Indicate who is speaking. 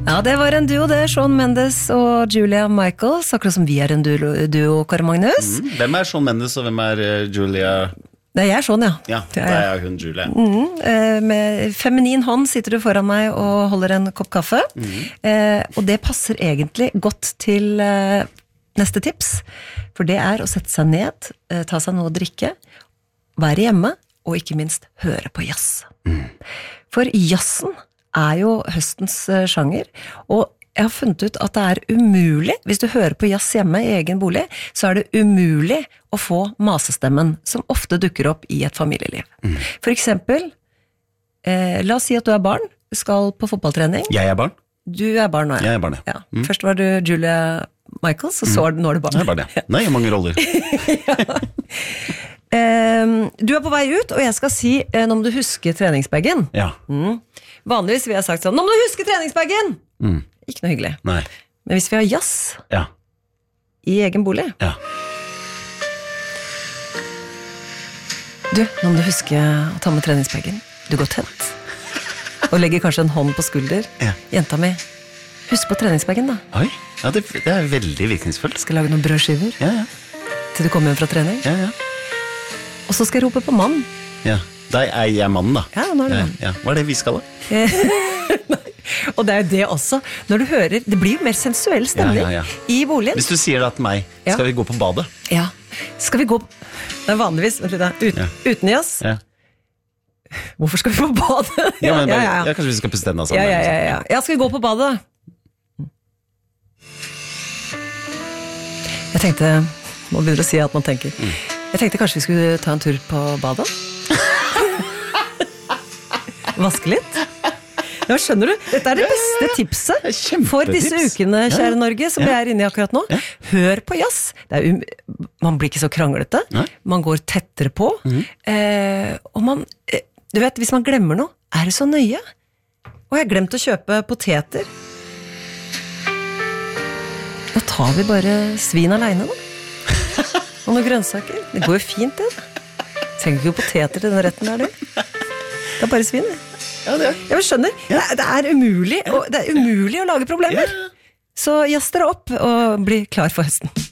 Speaker 1: Ja, det var en duo det, Shawn Mendes og Julia Michaels, akkurat som vi en duo, Kåre Magnus.
Speaker 2: Hvem Shawn Mendes, og hvem Julia?
Speaker 1: Det jeg sånn, ja.
Speaker 2: Ja, det hun Julia.
Speaker 1: Med feminin hånd sitter du foran meg og holder en kopp kaffe. Og det passer egentlig godt til neste tips, for det å sette seg ned, ta seg noe å drikke, være hjemme, og ikke minst høre på jazz. For jazzen jo høstens sjanger, og jeg har funnet ut at det umulig, hvis du hører på jazz hjemme i egen bolig, så det umulig å få masestemmen, som ofte dukker opp i et familieliv. For eksempel, la oss si at du barn, skal på fotballtrening.
Speaker 2: Jeg barn?
Speaker 1: Du barn nå, ja.
Speaker 2: Jeg barn, ja.
Speaker 1: Først var du Julia Michaels, og så nå du barn.
Speaker 2: Jeg barn, ja. Nei, mange roller.
Speaker 1: Du på vei ut, og jeg skal si, nå må du huske treningsbagen.
Speaker 2: Ja.
Speaker 1: Vanligvis vil jeg sagt sånn, nå må du huske treningsbagen! Ikke noe hyggelig.
Speaker 2: Nei.
Speaker 1: Men hvis vi har jazz i egen bolig, du, nå må du huske å ta med treningsbagen. Du går tett, og legger kanskje en hånd på skulder. Jenta mi, husk på treningsbagen da.
Speaker 2: Oi, ja, det veldig virkningsfullt.
Speaker 1: Skal lage noen brødskiver til du kommer hjem fra trening. Og så skal jeg rope på mann.
Speaker 2: Ja, da jeg mannen da.
Speaker 1: Ja, nå det mann.
Speaker 2: Hva det vi skal da?
Speaker 1: Og det jo det også. Når du hører, det blir jo mer sensuell stemning i boligen.
Speaker 2: Hvis du sier da til meg, skal vi gå på badet?
Speaker 1: Ja, skal vi gå det vanligvis, vent litt da, uten jazz. Hvorfor skal vi på badet?
Speaker 2: Ja, kanskje vi skal pusse tennene sammen.
Speaker 1: Ja, skal vi gå på badet da? Jeg tenkte, nå begynner å si at man tenker, jeg tenkte kanskje vi skulle ta en tur på badet. Vaske litt. Ja, skjønner du? Dette det beste tipset for disse ukene, kjære Norge, som vi inne i akkurat nå. Hør på jazz. Man blir ikke så kranglete. Man går tettere på. Og man, du vet, hvis man glemmer noe, det så nøye. Og jeg glemte å kjøpe poteter. Da tar vi bare svin alene da. Og noen grønnsaker. Det går jo fint det. Trenger ikke poteter til den retten her, du. Det bare svin, det. Ja, det Jeg skjønner. Det umulig, og det umulig å lage problemer. Så jazz dere opp og bli klar for høsten.